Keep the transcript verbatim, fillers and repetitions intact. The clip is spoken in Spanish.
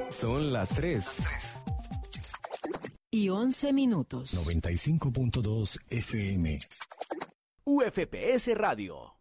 Son las tres. Y once minutos. noventa y cinco punto dos F M. U F P S Radio.